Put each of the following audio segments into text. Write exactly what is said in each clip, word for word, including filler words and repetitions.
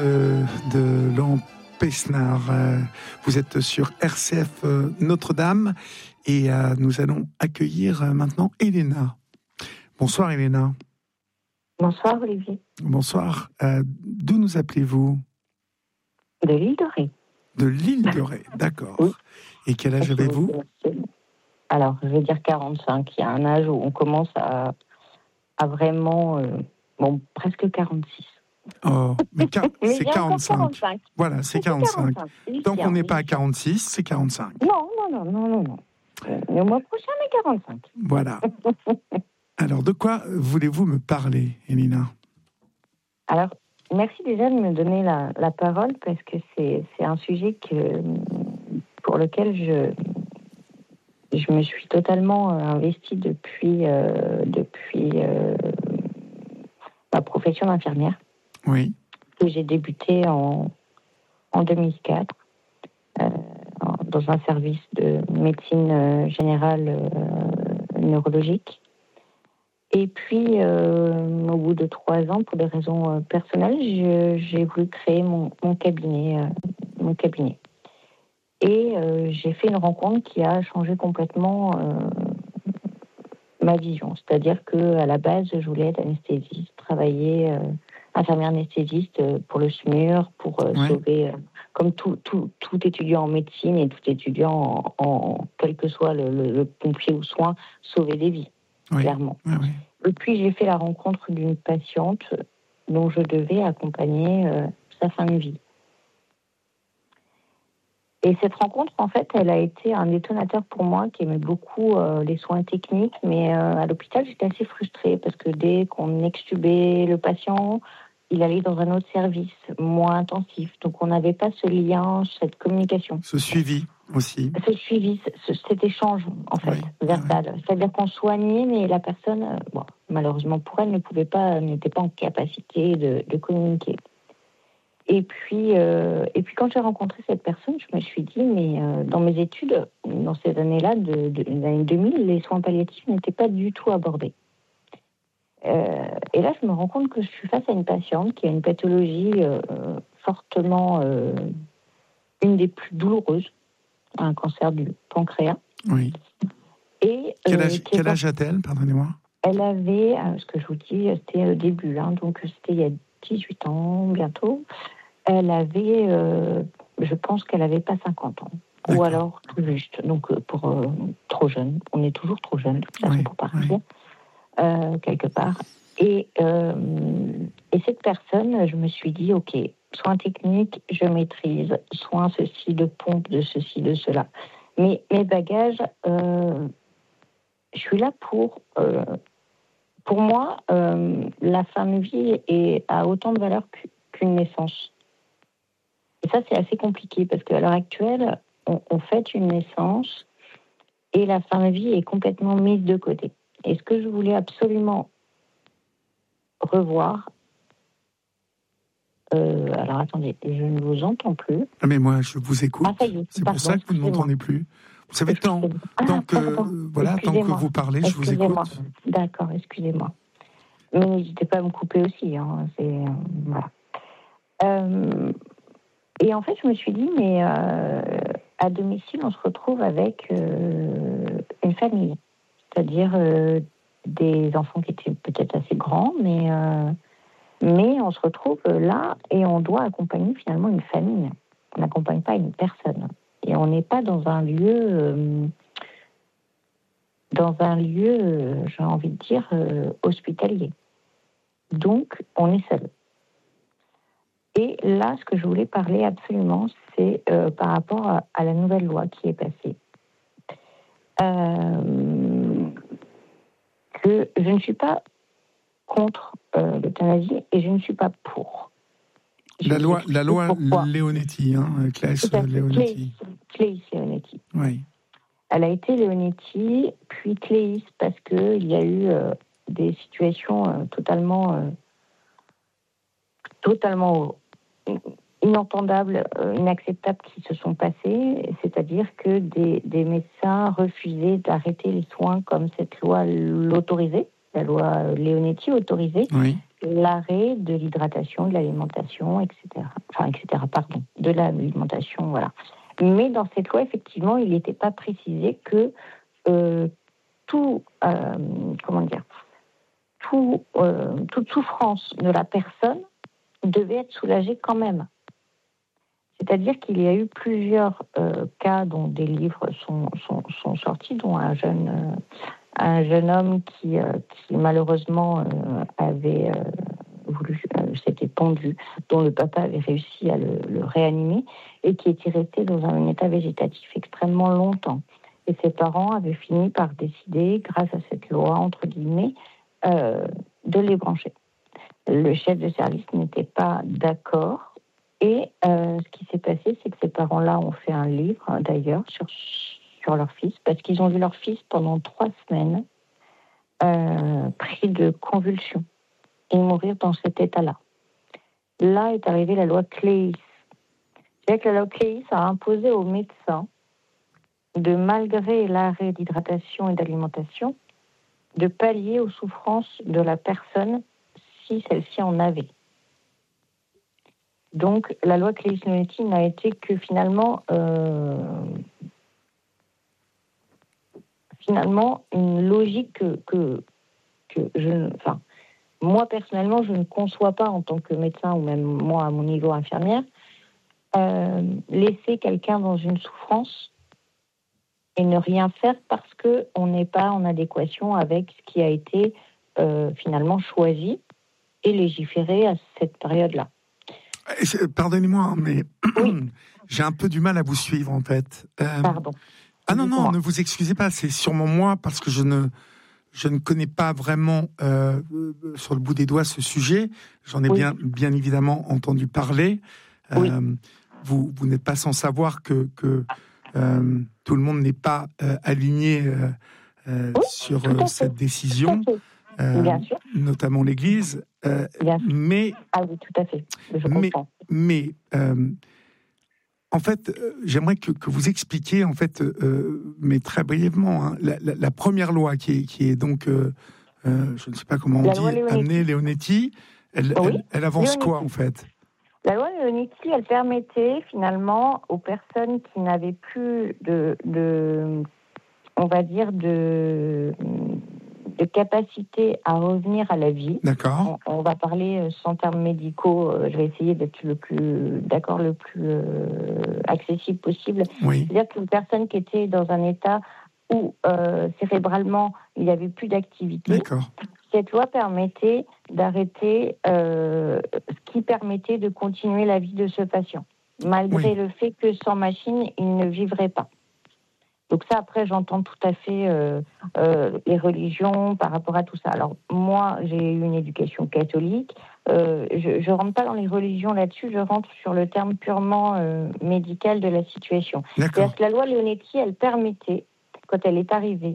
Euh, de Lampesnard. Euh, vous êtes sur R C F euh, Notre-Dame et euh, nous allons accueillir euh, maintenant Elena. Bonsoir Elena. Bonsoir Olivier. Bonsoir. Euh, d'où nous appelez-vous ? De l'île de Ré. De l'île de Ré, d'accord. Oui. Et quel âge avez-vous ? Alors, je vais dire quarante-cinq. Il y a un âge où on commence à, à vraiment... Euh, bon, presque quarante-six. Oh, mais, car- mais c'est quarante-cinq. quarante-cinq. Voilà, c'est, c'est quarante-cinq. quarante-cinq. Tant qu'on n'est pas à quarante-six, c'est quarante-cinq. Non, non, non, non, non. non. Le mois prochain, on est quarante-cinq. Voilà. Alors, de quoi voulez-vous me parler, Elena ? Alors, merci déjà de me donner la, la parole parce que c'est, c'est un sujet que, pour lequel je, je me suis totalement investie depuis, euh, depuis euh, ma profession d'infirmière. Oui. Que j'ai débuté en, en deux mille quatre euh, dans un service de médecine générale euh, neurologique. Et puis, euh, au bout de trois ans, pour des raisons euh, personnelles, je, j'ai voulu créer mon, mon cabinet, euh, mon cabinet. Et euh, j'ai fait une rencontre qui a changé complètement euh, ma vision. C'est-à-dire que à la base, je voulais être anesthésiste, travailler euh, infirmière anesthésiste pour le S M U R, pour euh, ouais. sauver, euh, comme tout, tout, tout étudiant en médecine et tout étudiant en, en quel que soit le, le, le pompier ou soin, sauver des vies. Oui, clairement. Oui, oui. Et puis j'ai fait la rencontre d'une patiente dont je devais accompagner euh, sa fin de vie. Et cette rencontre, en fait, elle a été un détonateur pour moi qui aimait beaucoup euh, les soins techniques, mais euh, à l'hôpital, j'étais assez frustrée parce que dès qu'on extubait le patient, il allait dans un autre service moins intensif. Donc on n'avait pas ce lien, cette communication. Ce suivi aussi. Ce suivi, ce, cet échange, en fait, oui, verbal. Ah oui. C'est-à-dire qu'on soignait, mais la personne, euh, bon, malheureusement pour elle, ne pouvait pas, n'était pas en capacité de, de communiquer. Et puis, euh, et puis, quand j'ai rencontré cette personne, je me suis dit, mais euh, dans mes études, dans ces années-là, de, de, de l'année deux mille, les soins palliatifs n'étaient pas du tout abordés. Euh, et là, je me rends compte que je suis face à une patiente qui a une pathologie euh, fortement, euh, une des plus douloureuses, un cancer du pancréas. Oui. Et, quel âge, euh, quel âge a-t-elle, pardonnez-moi ? Elle avait, euh, ce que je vous dis, c'était au début, hein, donc c'était il y a dix-huit ans bientôt. Elle avait, euh, je pense qu'elle n'avait pas cinquante ans. D'accord. Ou alors tout juste, donc pour euh, trop jeune. On est toujours trop jeune, de toute façon, oui, pour partir, oui. euh, quelque part. Et, euh, et cette personne, je me suis dit, OK, soins techniques, je maîtrise, soins ceci, de pompe, de ceci, de cela. Mais mes bagages, euh, je suis là pour... Euh, pour moi, euh, la fin de vie est, a autant de valeur qu'une naissance. Et ça, c'est assez compliqué parce qu'à l'heure actuelle, on, on fête une naissance et la fin de vie est complètement mise de côté. Et ce que je voulais absolument revoir... Euh, alors, attendez, je ne vous entends plus. Ah, mais moi, je vous écoute. Ah, ça y est, c'est pardon, pour ça que vous ne m'entendez plus. Vous savez, tant, ah, tant, que, voilà, tant que vous parlez, je vous écoute. D'accord, excusez-moi. Mais n'hésitez pas à me couper aussi. Hein. C'est, euh, voilà. Euh, et en fait, je me suis dit, mais euh, à domicile, on se retrouve avec euh, une famille. C'est-à-dire euh, des enfants qui étaient peut-être assez grands, mais, euh, mais on se retrouve là et on doit accompagner finalement une famille. On n'accompagne pas une personne. Et on n'est pas dans un lieu... Euh, dans un lieu, euh, j'ai envie de dire, euh, hospitalier. Donc, on est seul. Et là, ce que je voulais parler absolument, c'est euh, par rapport à, à la nouvelle loi qui est passée. Euh, que je ne suis pas contre euh, l'euthanasie et je ne suis pas pour. La je loi, la loi Leonetti, hein, Claes Leonetti. Claes Leonetti. Oui. Elle a été Leonetti, puis Claes, parce qu'il y a eu euh, des situations euh, totalement... Euh, totalement inentendables, inacceptables qui se sont passées, c'est-à-dire que des, des médecins refusaient d'arrêter les soins comme cette loi l'autorisait, la loi Leonetti autorisait, oui. l'arrêt de l'hydratation, de l'alimentation, et cetera. Enfin, et cetera, pardon, de l'alimentation, voilà. Mais dans cette loi, effectivement, il n'était pas précisé que euh, tout, euh, comment dire, tout, euh, toute souffrance de la personne devait être soulagée quand même. C'est-à-dire qu'il y a eu plusieurs euh, cas dont des livres sont, sont, sont sortis, dont un jeune, euh, un jeune homme qui, euh, qui malheureusement euh, avait euh, voulu, euh, s'était pendu, dont le papa avait réussi à le, le réanimer et qui était resté dans un état végétatif extrêmement longtemps. Et ses parents avaient fini par décider, grâce à cette loi, entre guillemets, euh, de les brancher. Le chef de service n'était pas d'accord. Et euh, ce qui s'est passé, c'est que ces parents-là ont fait un livre, hein, d'ailleurs, sur, sur leur fils, parce qu'ils ont vu leur fils pendant trois semaines euh, pris de convulsions et mourir dans cet état-là. Là est arrivée la loi Claeys. C'est-à-dire que la loi Claeys a imposé aux médecins de, malgré l'arrêt d'hydratation et d'alimentation, de pallier aux souffrances de la personne si celle-ci en avait. Donc, la loi Claeys-Leonetti n'a été que finalement, euh, finalement une logique que, que, que je, enfin, moi personnellement, je ne conçois pas en tant que médecin ou même moi à mon niveau infirmière, euh, laisser quelqu'un dans une souffrance et ne rien faire parce qu'on n'est pas en adéquation avec ce qui a été euh, finalement choisi et légiféré à cette période-là. Pardonnez-moi, mais oui. j'ai un peu du mal à vous suivre, en fait. Euh, Pardon. Ah non, non, ne vous excusez pas, c'est sûrement moi, parce que je ne, je ne connais pas vraiment, euh, sur le bout des doigts, ce sujet. J'en ai oui. bien, bien évidemment entendu parler. Euh, oui. Vous, vous n'êtes pas sans savoir que, que euh, tout le monde n'est pas euh, aligné euh, euh, oui, sur euh, cette décision. Euh, Bien sûr. Notamment l'Église, euh, mais ah oui, tout à fait. Je mais, comprends. Mais euh, en fait, euh, j'aimerais que, que vous expliquiez en fait, euh, mais très brièvement, hein, la, la, la première loi qui est, qui est donc, euh, euh, je ne sais pas comment on la dit, amenée Leonetti. Elle, oui. elle, elle avance Leonetti. Quoi en fait? La loi Leonetti, elle permettait finalement aux personnes qui n'avaient plus de, de on va dire de de capacité à revenir à la vie. D'accord. On, on va parler sans termes médicaux. Je vais essayer d'être le plus, d'accord, le plus euh, accessible possible. Oui. C'est-à-dire qu'une personne qui était dans un état où euh, cérébralement il n'y avait plus d'activité. D'accord. Cette loi permettait d'arrêter, euh, ce qui permettait de continuer la vie de ce patient, malgré oui. le fait que sans machine il ne vivrait pas. Donc ça, après, j'entends tout à fait euh, euh, les religions par rapport à tout ça. Alors, moi, j'ai eu une éducation catholique. Euh, je ne rentre pas dans les religions là-dessus. Je rentre sur le terme purement euh, médical de la situation. C'est-à-dire que la loi Leonetti, elle permettait, quand elle est arrivée,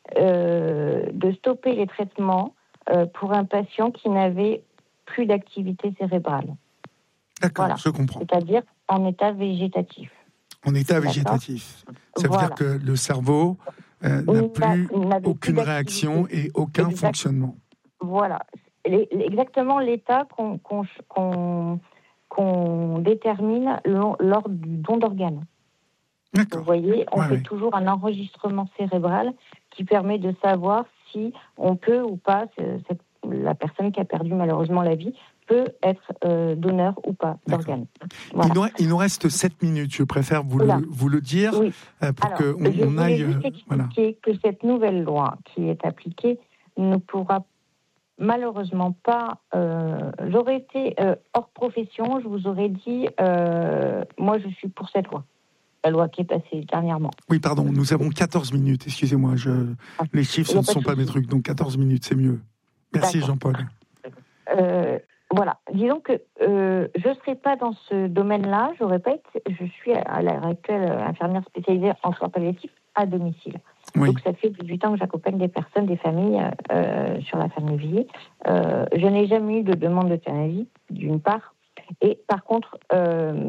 euh, de stopper les traitements euh, pour un patient qui n'avait plus d'activité cérébrale. D'accord, voilà. Je comprends. C'est-à-dire en état végétatif. En état végétatif. Ça veut voilà. dire que le cerveau euh, n'a plus aucune plus réaction et aucun exact. fonctionnement. Voilà. Exactement l'état qu'on, qu'on, qu'on, qu'on détermine lors du don d'organes. D'accord. Vous voyez, on ouais, fait ouais. toujours un enregistrement cérébral qui permet de savoir si on peut ou pas, cette, la personne qui a perdu malheureusement la vie, peut être euh, donneur ou pas d'organes. Voilà. Il, nous, il nous reste sept minutes, je préfère vous, le, vous le dire, oui. euh, pour qu'on on aille... Je voulais juste voilà. expliquer que cette nouvelle loi qui est appliquée ne pourra malheureusement pas... Euh, j'aurais été euh, hors profession, je vous aurais dit, euh, moi je suis pour cette loi. La loi qui est passée dernièrement. Oui, pardon, nous avons quatorze minutes, excusez-moi, je... ah, les chiffres ne sont pas mes trucs, donc quatorze minutes, c'est mieux. Merci D'accord. Jean-Paul. Euh, voilà, disons que euh, je ne serais pas dans ce domaine-là, j'aurais pas été, je suis à l'heure actuelle infirmière spécialisée en soins palliatifs à domicile. Oui. Donc ça fait dix-huit ans que j'accompagne des personnes, des familles euh, sur la fin de vie. Euh, je n'ai jamais eu de demande d'euthanasie, d'une part, et par contre, euh,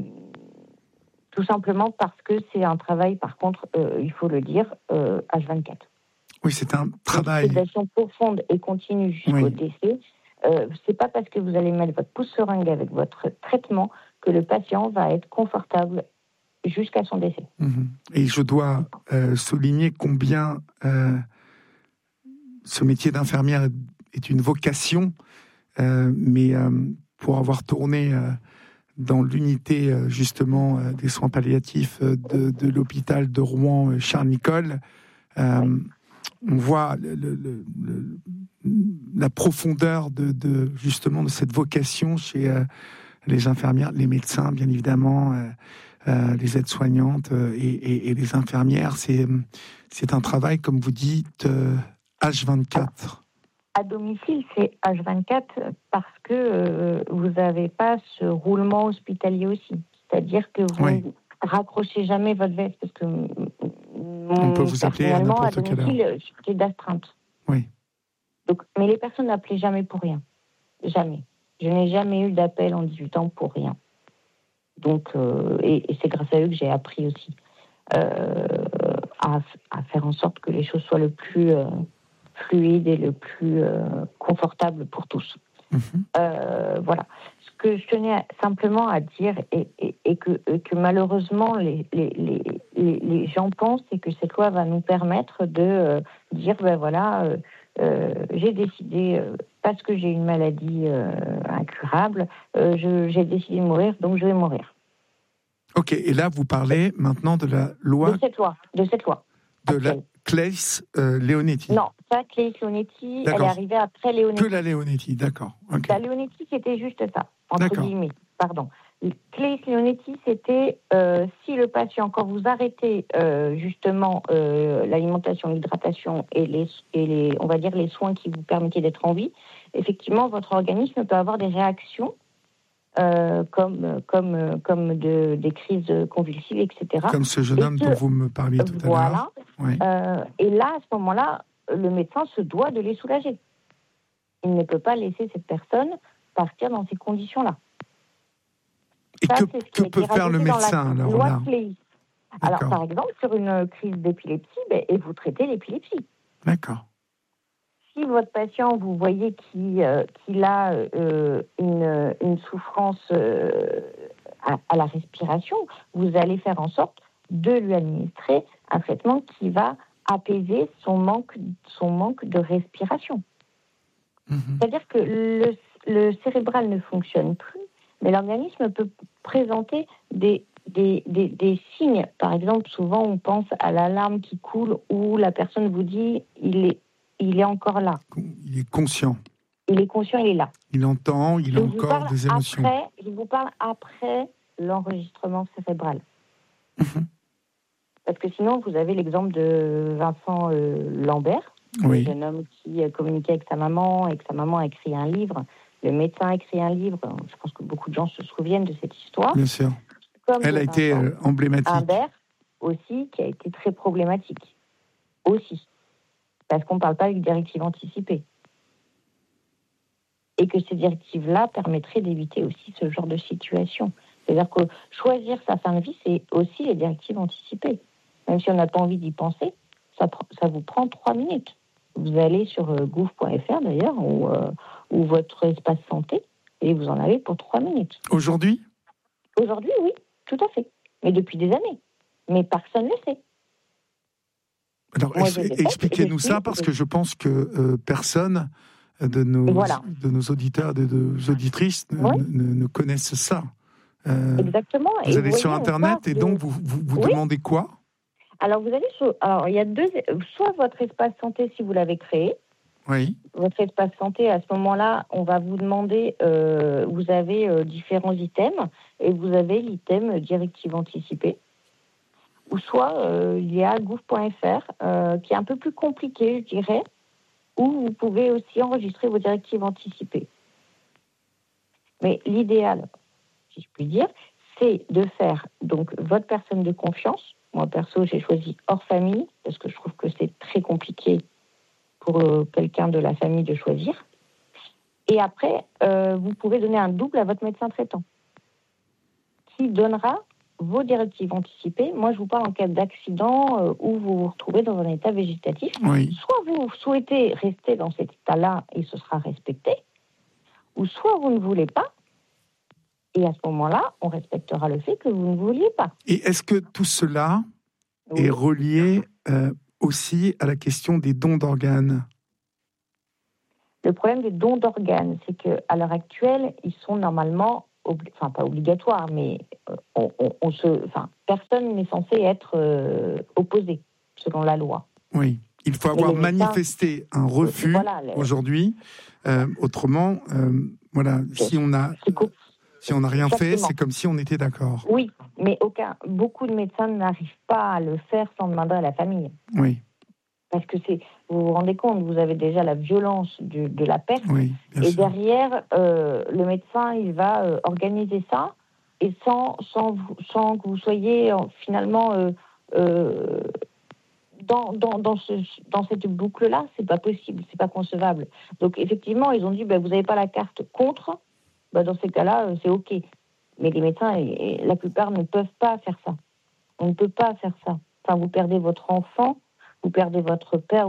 tout simplement parce que c'est un travail, par contre, euh, il faut le dire, euh, H vingt-quatre. Oui, c'est un travail. Une sédation profonde et continue jusqu'au oui. décès. Euh, c'est pas parce que vous allez mettre votre pouce seringue avec votre traitement que le patient va être confortable jusqu'à son décès. Mmh. Et je dois euh, souligner combien euh, ce métier d'infirmière est une vocation, euh, mais euh, pour avoir tourné euh, dans l'unité euh, justement euh, des soins palliatifs euh, de, de l'hôpital de Rouen euh, Charles Nicolle, euh, oui. on voit le, le, le, le, la profondeur de, de justement de cette vocation chez euh, les infirmières, les médecins bien évidemment, euh, euh, les aides-soignantes euh, et, et, et les infirmières. C'est, c'est un travail, comme vous dites, euh, H vingt-quatre. À domicile, c'est H vingt-quatre parce que euh, vous n'avez pas ce roulement hospitalier aussi. C'est-à-dire que vous oui. ne raccrochez jamais votre veste parce que on peut vous appeler à n'importe quelle heure. C'est d'astreinte. Oui. Donc, mais les personnes n'appelaient jamais pour rien. Jamais. Je n'ai jamais eu d'appel en dix-huit ans pour rien. Donc, euh, et, et c'est grâce à eux que j'ai appris aussi euh, à, à faire en sorte que les choses soient le plus euh, fluides et le plus euh, confortables pour tous. Mmh. Euh, voilà. Ce que je tenais simplement à dire et, et, et, que, et que malheureusement les, les, les, les, les gens pensent, c'est que cette loi va nous permettre de euh, dire ben voilà, euh, euh, j'ai décidé euh, parce que j'ai une maladie euh, incurable, euh, je, j'ai décidé de mourir, donc je vais mourir. Ok, et là vous parlez maintenant de la loi. De cette loi, de cette loi. De actuelle. La Claes-Leonetti. Non, pas Claes-Leonetti, elle est arrivée après Leonetti. Que la Leonetti, d'accord. Okay. La Leonetti, c'était juste ça, entre d'accord. guillemets, pardon. Claes-Leonetti, c'était euh, si le patient, quand vous arrêtez euh, justement euh, l'alimentation, l'hydratation et les, et les, on va dire les soins qui vous permettaient d'être en vie, effectivement, votre organisme peut avoir des réactions euh, comme, comme, comme de, des crises convulsives, et cetera. Comme ce jeune homme que, dont vous me parliez tout voilà, à l'heure. Oui. Euh, et là, à ce moment-là, le médecin se doit de les soulager. Il ne peut pas laisser cette personne partir dans ces conditions-là. Et ça, que, que peut faire le médecin alors loi là Alors, par exemple, sur une crise d'épilepsie, ben, et vous traitez l'épilepsie. D'accord. Si votre patient, vous voyez qu'il, euh, qu'il a euh, une, une souffrance euh, à, à la respiration, vous allez faire en sorte de lui administrer un traitement qui va apaiser son manque, son manque de respiration. Mmh. C'est-à-dire que le, le cérébral ne fonctionne plus, mais l'organisme peut présenter des, des, des, des signes. Par exemple, souvent on pense à l'alarme qui coule où la personne vous dit il est, il est encore là. Il est conscient. Il est conscient, il est là. Il entend, il a encore des émotions. Après, je vous parle après l'enregistrement cérébral. Mmh. Parce que sinon, vous avez l'exemple de Vincent euh, Lambert, oui. un jeune homme qui communiquait avec sa maman et que sa maman a écrit un livre. Le médecin a écrit un livre. Je pense que beaucoup de gens se souviennent de cette histoire. Bien sûr. Comme Elle a été euh, emblématique. Lambert aussi, qui a été très problématique. Aussi. Parce qu'on ne parle pas avec directives anticipées. Et que ces directives-là permettraient d'éviter aussi ce genre de situation. C'est-à-dire que choisir sa fin de vie, c'est aussi les directives anticipées. Même si on n'a pas envie d'y penser, ça, ça vous prend trois minutes. Vous allez sur euh, gouv point f r d'ailleurs, ou, euh, ou votre espace santé, et vous en avez pour trois minutes. Aujourd'hui ? Aujourd'hui, oui, tout à fait. Mais depuis des années. Mais personne ne le sait. Alors, Moi, ex- expliquez-nous ça, parce que je pense que euh, personne de nos, voilà. de nos auditeurs, de nos auditrices ne, oui. ne, ne connaissent ça. Euh, Exactement. Vous et allez vous sur voyez, Internet et de... donc vous, vous, vous oui. demandez quoi ? Alors, vous allez sur... Alors, il y a deux... Soit votre espace santé, si vous l'avez créé. Oui. Votre espace santé, à ce moment-là, on va vous demander... Euh, vous avez euh, différents items et vous avez l'item directive anticipée. Ou soit, euh, il y a gouv point f r euh, qui est un peu plus compliqué, je dirais, où vous pouvez aussi enregistrer vos directives anticipées. Mais l'idéal, si je puis dire, c'est de faire donc votre personne de confiance. Moi, perso, j'ai choisi hors famille, parce que je trouve que c'est très compliqué pour euh, quelqu'un de la famille de choisir. Et après, euh, vous pouvez donner un double à votre médecin traitant, qui donnera vos directives anticipées. Moi, je vous parle en cas d'accident euh, où vous vous retrouvez dans un état végétatif. Oui. Soit vous souhaitez rester dans cet état-là et ce sera respecté, ou soit vous ne voulez pas, et à ce moment-là, on respectera le fait que vous ne vouliez pas. Et est-ce que tout cela Oui. est relié euh, aussi à la question des dons d'organes ? Le problème des dons d'organes, c'est qu'à l'heure actuelle, ils sont normalement, obli- enfin pas obligatoires, mais euh, on, on, on se, enfin, personne n'est censé être euh, opposé, selon la loi. Oui, il faut avoir manifesté un refus voilà, les... aujourd'hui. Euh, autrement, euh, voilà, si on a, si on n'a rien Exactement. fait, c'est comme si on était d'accord. Oui, mais aucun, beaucoup de médecins n'arrivent pas à le faire sans demander à la famille. Oui. Parce que c'est, vous vous rendez compte, vous avez déjà la violence du, de la perte, oui, et sûr. derrière, euh, le médecin, il va euh, organiser ça, et sans, sans, vous, sans que vous soyez euh, finalement euh, euh, dans, dans, dans, ce, dans cette boucle-là, c'est pas possible, c'est pas concevable. Donc effectivement, ils ont dit, ben, vous n'avez pas la carte contre, ben, dans ces cas-là, euh, c'est OK. Mais les médecins, et, et la plupart ne peuvent pas faire ça. On ne peut pas faire ça. Enfin, vous perdez votre enfant, vous perdez votre père,